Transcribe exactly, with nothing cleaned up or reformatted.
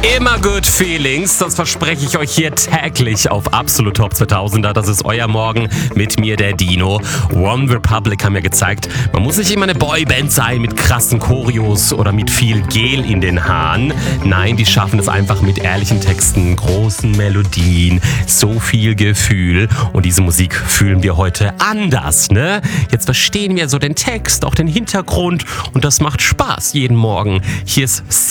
Immer good feelings, das verspreche ich euch hier täglich auf Absolut Top zweitausender. Das ist euer Morgen mit mir, der Dino. One Republic haben ja gezeigt, man muss nicht immer eine Boyband sein mit krassen Choreos oder mit viel Gel in den Haaren. Nein, die schaffen es einfach mit ehrlichen Texten, großen Melodien, so viel Gefühl. Und diese Musik fühlen wir heute anders, ne? Jetzt verstehen wir so den Text, auch den Hintergrund und das macht Spaß jeden Morgen. Hier ist